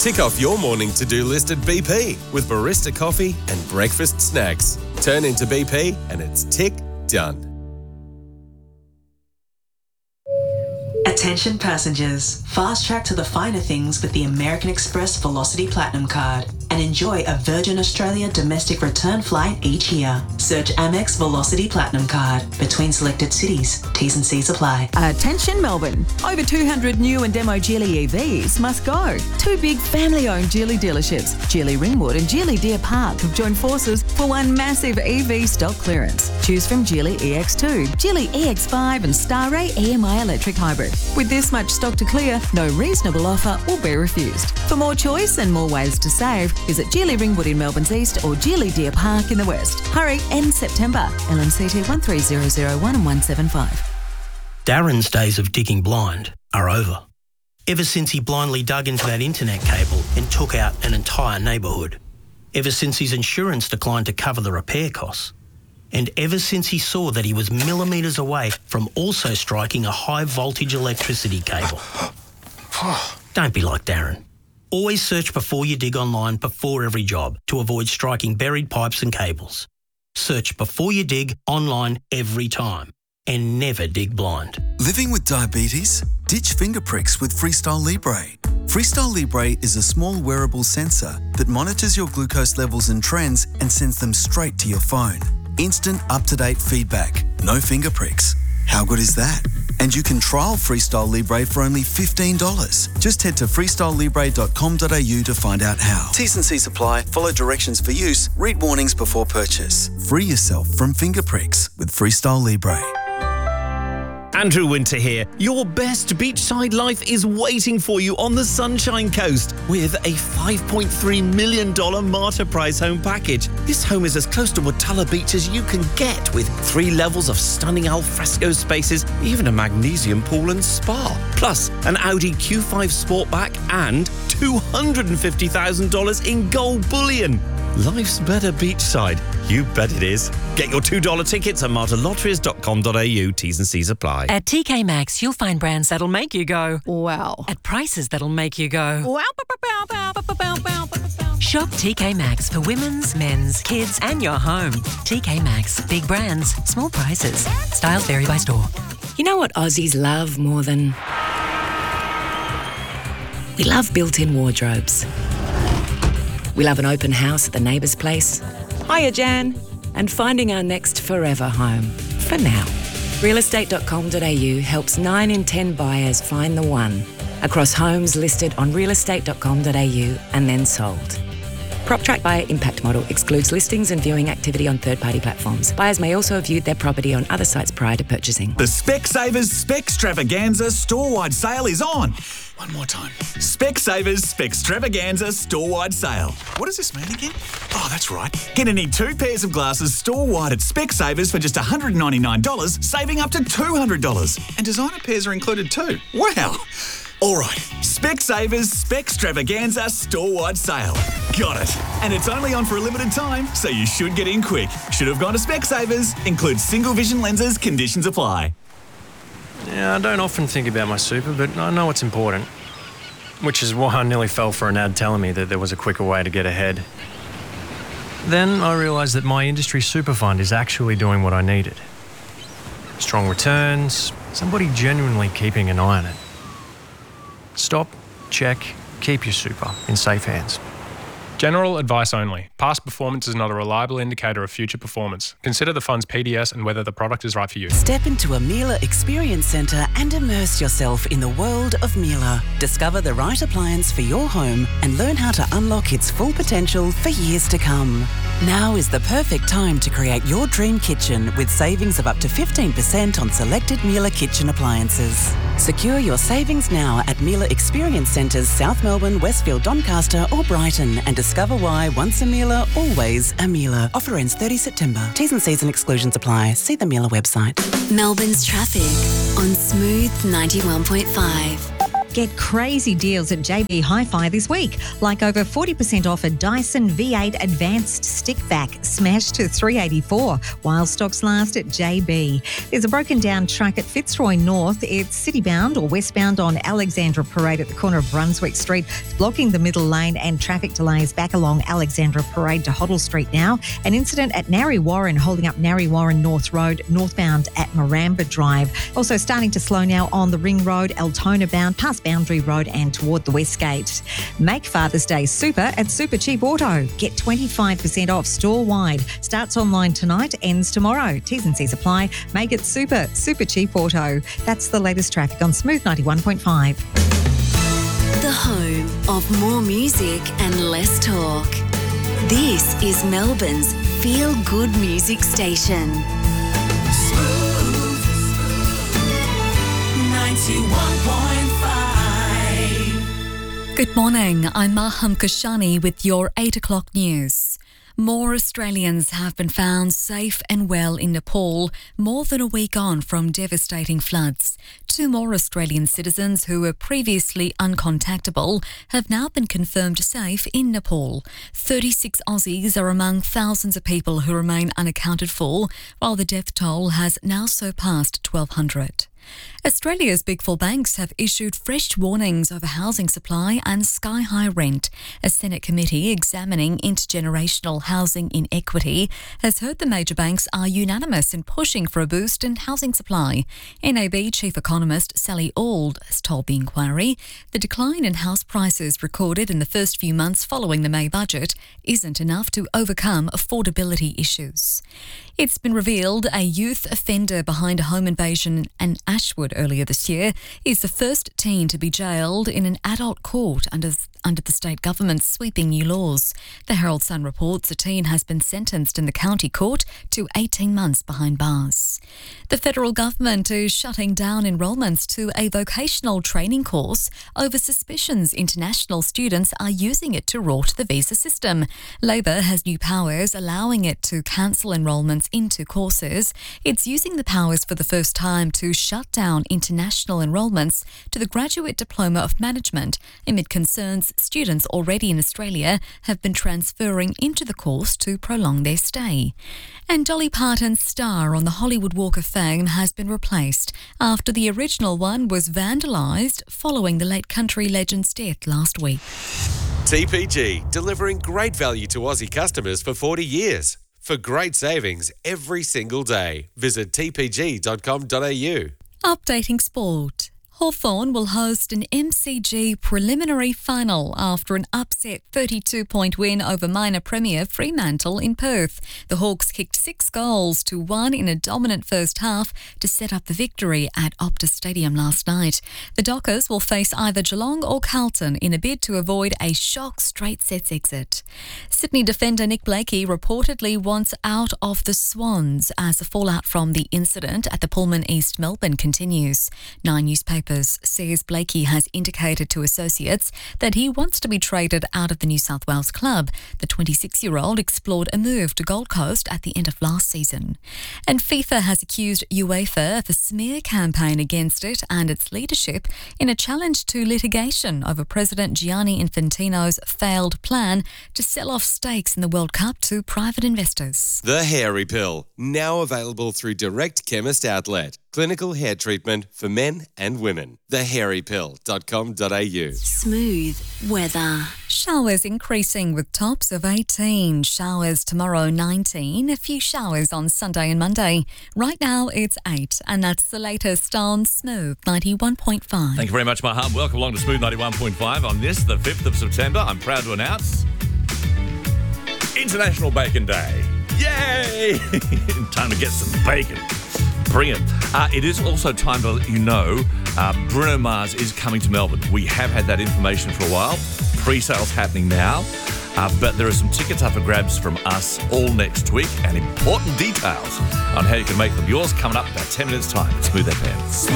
Tick off your morning to-do list at BP with barista coffee and breakfast snacks. Turn into BP and it's tick done. Attention passengers, fast track to the finer things with the American Express Velocity Platinum Card and enjoy a Virgin Australia domestic return flight each year. Search Amex Velocity Platinum Card between selected cities. T's and C's apply. Attention Melbourne, over 200 new and demo Geely EVs must go. Two big family-owned Geely dealerships, Geely Ringwood and Geely Deer Park, have joined forces for one massive EV stock clearance. Choose from Geely EX2, Geely EX5 and Starray EMI electric hybrid. With this much stock to clear, no reasonable offer will be refused. For more choice and more ways to save, visit Geely Ringwood in Melbourne's east or Geely Deer Park in the west. Hurry, end September. LMCT 13001 and 175. Darren's days of digging blind are over. Ever since he blindly dug into that internet cable and took out an entire neighbourhood. Ever since his insurance declined to cover the repair costs. And ever since he saw that he was millimetres away from also striking a high-voltage electricity cable. Don't be like Darren. Always search before you dig online before every job to avoid striking buried pipes and cables. Search before you dig online every time. And never dig blind. Living with diabetes? Ditch finger pricks with Freestyle Libre. Freestyle Libre is a small wearable sensor that monitors your glucose levels and trends and sends them straight to your phone. Instant, up-to-date feedback. No finger pricks. How good is that? And you can trial Freestyle Libre for only $15. Just head to freestylelibre.com.au to find out how. T's and C's apply. Follow directions for use. Read warnings before purchase. Free yourself from finger pricks with Freestyle Libre. Andrew Winter here. Your best beachside life is waiting for you on the Sunshine Coast with a $5.3 million Marta Prize home package. This home is as close to Watala Beach as you can get, with 3 levels of stunning alfresco spaces, even a magnesium pool and spa. Plus, an Audi Q5 Sportback and $250,000 in gold bullion. Life's better beachside. You bet it is. Get your $2 tickets at martalotteries.com.au. T's and C's apply. At TK Maxx, you'll find brands that'll make you go, wow. At prices that'll make you go, Wow. Shop TK Maxx for women's, men's, kids and your home. TK Maxx. Big brands, small prices. Styles vary by store. You know what Aussies love more than... We love built-in wardrobes. We love an open house at the neighbour's place. Hiya, Jan. And finding our next forever home. For now. Realestate.com.au helps 9 in 10 buyers find the one across homes listed on realestate.com.au and then sold. PropTrack Buyer Impact Model excludes listings and viewing activity on third-party platforms. Buyers may also have viewed their property on other sites prior to purchasing. The Specsavers Specstravaganza store-wide sale is on. One more time. Specsavers Specstravaganza store-wide sale. What does this mean again? Oh, that's right. Get any 2 pairs of glasses store-wide at Specsavers for just $199, saving up to $200. And designer pairs are included too. Wow. All right, Specsavers Specstravaganza store-wide sale. Got it. And it's only on for a limited time, so you should get in quick. Should have gone to Specsavers. Includes single vision lenses. Conditions apply. Yeah, I don't often think about my super, but I know it's important. Which is why I nearly fell for an ad telling me that there was a quicker way to get ahead. Then I realised that my industry super fund is actually doing what I needed. Strong returns, somebody genuinely keeping an eye on it. Stop, check, keep your super in safe hands. General advice only. Past performance is not a reliable indicator of future performance. Consider the fund's PDS and whether the product is right for you. Step into a Miele Experience Centre and immerse yourself in the world of Miele. Discover the right appliance for your home and learn how to unlock its full potential for years to come. Now is the perfect time to create your dream kitchen with savings of up to 15% on selected Miele kitchen appliances. Secure your savings now at Miele Experience Centres, South Melbourne, Westfield, Doncaster or Brighton, and discover why once a Miele, always a Miele. Offer ends 30 September. T's and C's and exclusions apply. See the Miele website. Melbourne's traffic on Smooth 91.5. Get crazy deals at JB Hi-Fi this week, like over 40% off a Dyson V8 Advanced Stick Vac, smashed to $384, while stocks last at JB. There's a broken down truck at Fitzroy North. It's city-bound or westbound on Alexandra Parade at the corner of Brunswick Street. It's blocking the middle lane and traffic delays back along Alexandra Parade to Hoddle Street now. An incident at Narre Warren holding up Narre Warren North Road, northbound at Maramba Drive. Also starting to slow now on the Ring Road, Altona bound, past Boundary Road and toward the West Gate. Make Father's Day super at Super Cheap Auto. Get 25% off store-wide. Starts online tonight, ends tomorrow. T's and C's apply. Make it super Cheap Auto. That's the latest traffic on Smooth 91.5. The home of more music and less talk. This is Melbourne's feel-good music station. Smooth 91.5. Good morning, I'm Maham Kashani with your 8 o'clock news. More Australians have been found safe and well in Nepal more than a week on from devastating floods. 2 more Australian citizens who were previously uncontactable have now been confirmed safe in Nepal. 36 Aussies are among thousands of people who remain unaccounted for, while the death toll has now surpassed 1,200. Australia's Big Four banks have issued fresh warnings over housing supply and sky-high rent. A Senate committee examining intergenerational housing inequity has heard the major banks are unanimous in pushing for a boost in housing supply. NAB Chief Economist Sally Auld has told the inquiry the decline in house prices recorded in the first few months following the May budget isn't enough to overcome affordability issues. It's been revealed a youth offender behind a home invasion in Ashwood earlier this year is the first teen to be jailed in an adult court under the state government's sweeping new laws. The Herald Sun reports a teen has been sentenced in the county court to 18 months behind bars. The federal government is shutting down enrolments to a vocational training course over suspicions international students are using it to rort the visa system. Labor has new powers allowing it to cancel enrolments into courses. It's using the powers for the first time to shut down international enrolments to the Graduate Diploma of Management amid concerns students already in Australia have been transferring into the course to prolong their stay. And Dolly Parton's star on the Hollywood Walk of Fame has been replaced after the original one was vandalised following the late country legend's death last week. TPG, delivering great value to Aussie customers for 40 years. For great savings every single day, visit tpg.com.au. Updating sport. Hawthorn will host an MCG preliminary final after an upset 32-point win over minor premier Fremantle in Perth. The Hawks kicked 6 goals to 1 in a dominant first half to set up the victory at Optus Stadium last night. The Dockers will face either Geelong or Carlton in a bid to avoid a shock straight sets exit. Sydney defender Nick Blakey reportedly wants out of the Swans as the fallout from the incident at the Pullman East Melbourne continues. 9 newspapers says Blakey has indicated to associates that he wants to be traded out of the New South Wales club. The 26-year-old explored a move to Gold Coast at the end of last season. And FIFA has accused UEFA of a smear campaign against it and its leadership in a challenge to litigation over President Gianni Infantino's failed plan to sell off stakes in the World Cup to private investors. The Hairy Pill, now available through Direct Chemist Outlet. Clinical hair treatment for men and women. thehairypill.com.au. Smooth weather. Showers increasing with tops of 18. Showers tomorrow 19. A few showers on Sunday and Monday. Right now it's 8 and that's the latest on Smooth 91.5. Thank you very much, Maham. Welcome along to Smooth 91.5 on this, the 5th of September. I'm proud to announce International Bacon Day. Yay! Time to get some bacon. Bring it. It is also time to let you know Bruno Mars is coming to Melbourne. We have had that information for a while. Pre-sales happening now. But there are some tickets up for grabs from us all next week and important details on how you can make them yours coming up in about 10 minutes' time. Smooth FM.